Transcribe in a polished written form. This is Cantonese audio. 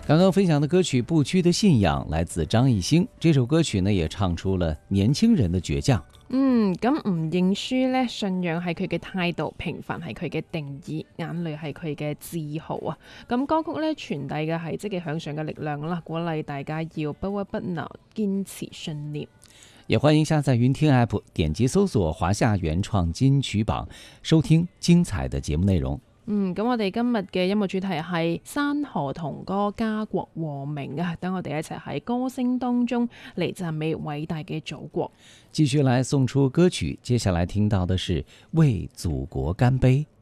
刚刚分享的歌曲《不屈的信仰》来自張藝興，這首歌曲呢也唱出了年輕人的倔強。 咁唔認輸呢，信仰係佢嘅態度，平凡係佢嘅定義，眼淚係佢嘅自豪啊！咁歌曲呢傳遞嘅係積極向上嘅力量啦，鼓勵大家要不屈不撓，堅持信念。 也歡迎下載雲聽 App， 點擊搜索華夏原創金曲榜，收聽精彩的節目內容。 咁我哋今日嘅音樂主題係山河同歌，家國和鳴啊！等我哋一齊喺歌聲當中嚟讚美偉大嘅祖國。 繼續來送出歌曲，接下來聽到的是為祖國乾杯。